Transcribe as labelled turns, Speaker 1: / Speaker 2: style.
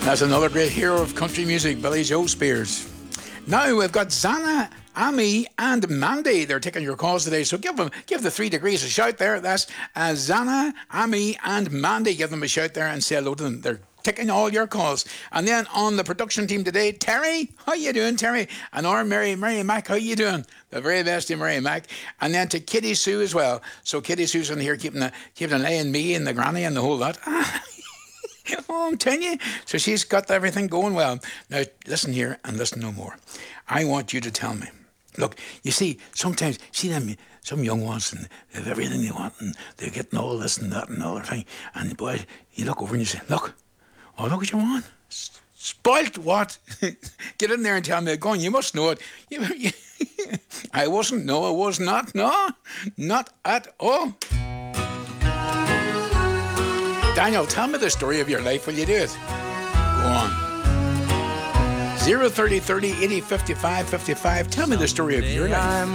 Speaker 1: That's another great hero of country music, Billy Joe Spears. Now we've got Zana, Amy, and Mandy. They're taking your calls today, so give the 3 degrees a shout there. That's Zana, Amy, and Mandy. Give them a shout there and say hello to them. They're taking all your calls. And then on the production team today, Terry, how you doing, Terry? And our Mary Mac, how you doing? The very best to Mary Mac. And then to Kitty Sue as well. So Kitty Sue's in here keeping an eye on me and the granny and the whole lot. Oh, I'm telling you. So she's got everything going well. Now, listen here and listen no more. I want you to tell me. Look, you see, sometimes, see them, some young ones, and they have everything they want, and they're getting all this and that and the other thing. And boy, you look over and you say, look what you want. Spoilt what? Get in there and tell me, go on, you must know it. I wasn't, no, I was not, no, not at all. Daniel, tell me the story of your life. Will you do it? Go on. 030 30 80 55 55. Tell me the story of your life.